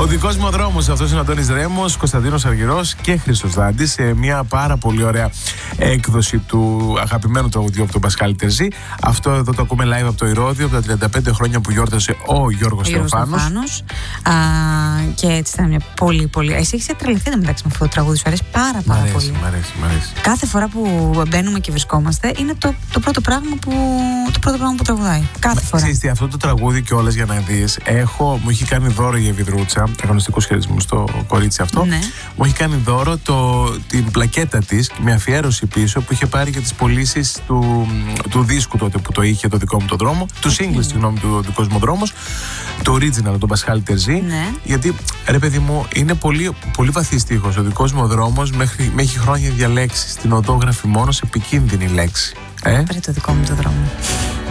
Ο δικός μου δρόμος, αυτός είναι ο Αντώνης Ρέμος, Κωνσταντίνος Αργυρός και Χρήστος Δάντης, σε μια πάρα πολύ ωραία έκδοση του αγαπημένου τραγουδιού από τον Πασχάλη Τερζή. Αυτό εδώ το ακούμε live από το Ηρώδειο, από τα 35 χρόνια που γιόρτασε ο Γιώργος Θεοφάνος. Και έτσι ήταν μια πολύ πολύ. Εσύ έχεις τρελαθεί μεταξύ με αυτό το τραγούδι, σου αρέσει πάρα πολύ. Μ' αρέσει. Κάθε φορά που μπαίνουμε και βρισκόμαστε, είναι το πρώτο πράγμα που τραγουδάει. Κάθε φορά. Ξέρεις τι, αυτό το τραγούδι κιόλας, για να δεις, μου έχει κάνει δώρο η Ευηδρούτσα, αγωνιστικούς χαιρετισμούς στο κορίτσι αυτό. Ναι. Μου έχει κάνει δώρο την πλακέτα της, με αφιέρωση πίσω που είχε πάρει για τις πωλήσεις του δίσκου τότε που το είχε, το δικό μου το δρόμο. Του single, συγγνώμη, του δικός μου δρόμος. Το original, τον Πασχάλη Τερζή. Ναι. Γιατί, ρε παιδί μου, είναι πολύ, πολύ βαθύ στίχος. Ο δικός μου δρόμος με έχει χρόνια διαλέξει. Στην οδό γράφει μόνο σε επικίνδυνη λέξη. Πάρε το δικό μου το δρόμο.